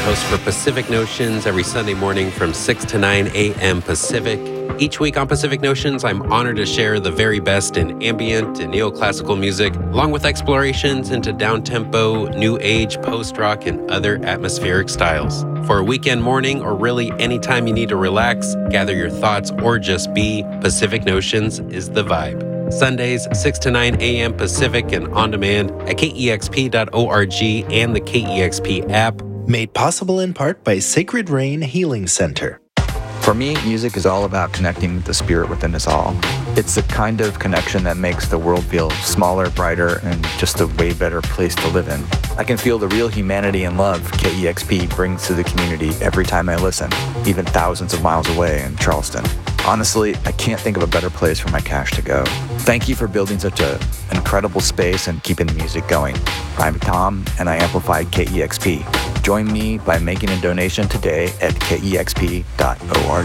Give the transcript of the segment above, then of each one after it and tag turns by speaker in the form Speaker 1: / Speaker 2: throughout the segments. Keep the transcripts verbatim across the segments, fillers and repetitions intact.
Speaker 1: host for Pacific Notions every Sunday morning from six to nine a.m. Pacific. Each week on Pacific Notions, I'm honored to share the very best in ambient and neoclassical music, along with explorations into down-tempo, new age, post-rock, and other atmospheric styles. For a weekend morning, or really anytime you need to relax, gather your thoughts, or just be, Pacific Notions is the vibe. Sundays, six to nine a.m. Pacific and on demand at K E X P dot org and the K E X P app.
Speaker 2: Made possible in part by Sacred Rain Healing Center.
Speaker 3: For me, music is all about connecting with the spirit within us all. It's the kind of connection that makes the world feel smaller, brighter, and just a way better place to live in. I can feel the real humanity and love K E X P brings to the community every time I listen, even thousands of miles away in Charleston. Honestly, I can't think of a better place for my cash to go. Thank you for building such an incredible space and keeping the music going. I'm Tom, and I amplify K E X P. Join me by making a donation today at K E X P dot org.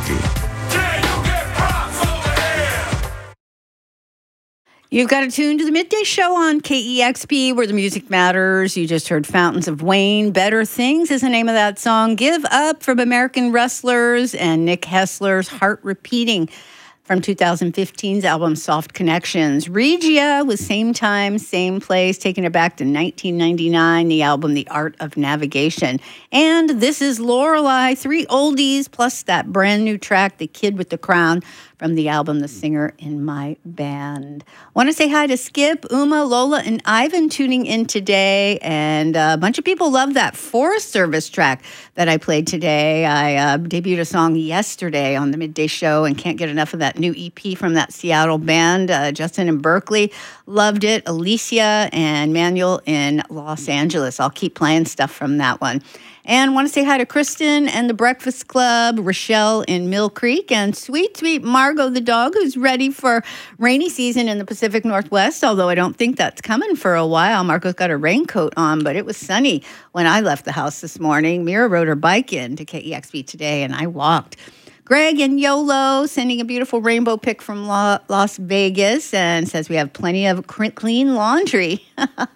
Speaker 4: You've got to tune to the Midday Show on K E X P, where the music matters. You just heard Fountains of Wayne. Better Things is the name of that song. Give Up from American Wrestlers and Nick Hessler's Heart Repeating from two thousand fifteen's album Soft Connections. Regia was Same Time, Same Place, taking it back to nineteen ninety-nine, the album The Art of Navigation. And This Is Lorelei, three oldies, plus that brand new track, The Kid with the Crown, from the album The Singer in My Band. Want to say hi to Skip, Uma, Lola, and Ivan tuning in today. And a bunch of people love that Forest Service track that I played today. I uh, debuted a song yesterday on the Midday Show and can't get enough of that new E P from that Seattle band. Uh, Justin in Berkeley loved it. Alicia and Manuel in Los Angeles. I'll keep playing stuff from that one. And want to say hi to Kristen and the Breakfast Club, Rochelle in Mill Creek, and sweet, sweet Margot the dog, who's ready for rainy season in the Pacific Northwest, although I don't think that's coming for a while. Margot's got a raincoat on, but it was sunny when I left the house this morning. Mira rode her bike in to K E X P today, and I walked. Greg and YOLO sending a beautiful rainbow pic from La- Las Vegas and says we have plenty of cr- clean laundry.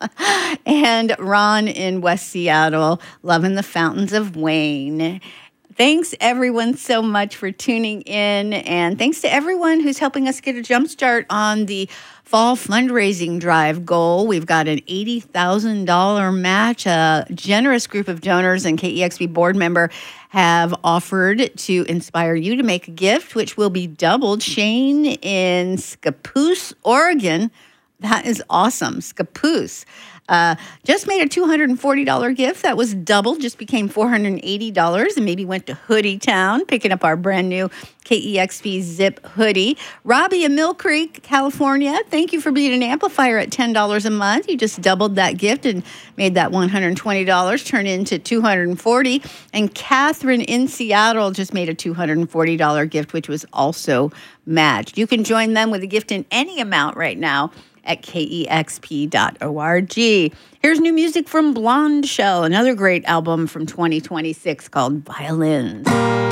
Speaker 4: And Ron in West Seattle loving the Fountains of Wayne. Thanks, everyone, so much for tuning in. And thanks to everyone who's helping us get a jump start on the fall fundraising drive goal. We've got an eighty thousand dollars match. A generous group of donors and K E X P board member have offered to inspire you to make a gift, which will be doubled. Shane in Scappoose, Oregon. That is awesome. Scappoose. Uh, just made a two hundred forty dollars gift. That was doubled, just became four hundred eighty dollars, and maybe went to Hoodie Town, picking up our brand new K E X P Zip hoodie. Robbie in Mill Creek, California, thank you for being an amplifier at ten dollars a month. You just doubled that gift and made that one hundred twenty dollars turn into two hundred forty dollars. And Catherine in Seattle just made a two hundred forty dollars gift, which was also matched. You can join them with a gift in any amount right now at K E X P dot org. Here's new music from Blonde Shell, another great album from twenty twenty-six called Violins.